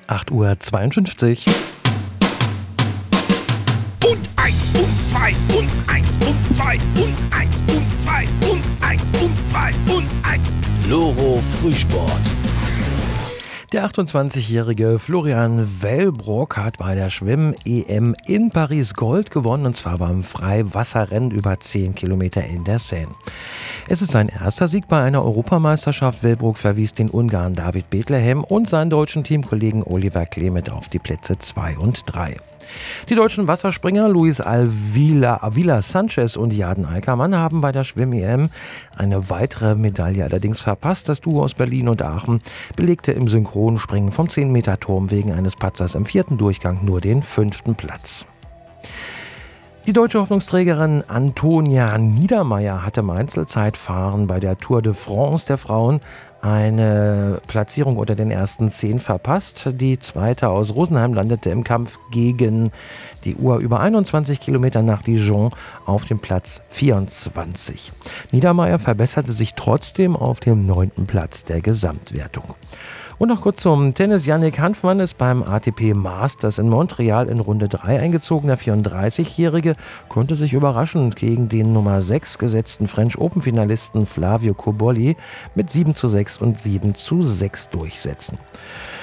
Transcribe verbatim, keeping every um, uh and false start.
acht Uhr zweiundfünfzig. Und eins und zwei und eins und zwei und eins und zwei und eins und zwei und eins. Loro Frühsport. Der achtundzwanzigjährige Florian Wellbrock hat bei der Schwimm-E M in Paris Gold gewonnen, und zwar beim Freiwasserrennen über zehn Kilometer in der Seine. Es ist sein erster Sieg bei einer Europameisterschaft. Wellbrock verwies den Ungarn David Bethlehem und seinen deutschen Teamkollegen Oliver Klemet auf die Plätze zwei und drei. Die deutschen Wasserspringer Luis Avila, Avila Sanchez und Jaden Eickermann haben bei der Schwimm-E M eine weitere Medaille allerdings verpasst. Das Duo aus Berlin und Aachen belegte im Synchronspringen vom zehn Meter Turm wegen eines Patzers im vierten Durchgang nur den fünften Platz. Die deutsche Hoffnungsträgerin Antonia Niedermeier hatte im Einzelzeitfahren bei der Tour de France der Frauen eine Platzierung unter den ersten zehn verpasst. Die Zweite aus Rosenheim landete im Kampf gegen die Uhr über einundzwanzig Kilometer nach Dijon auf dem Platz vierundzwanzig. Niedermeier verbesserte sich trotzdem auf dem neunten Platz der Gesamtwertung. Und noch kurz zum Tennis. Yannick Hanfmann ist beim A T P Masters in Montreal in Runde drei eingezogen. Der vierunddreißigjährige konnte sich überraschend gegen den Nummer sechs gesetzten French Open Finalisten Flavio Cobolli mit sieben zu sechs und sieben zu sechs durchsetzen.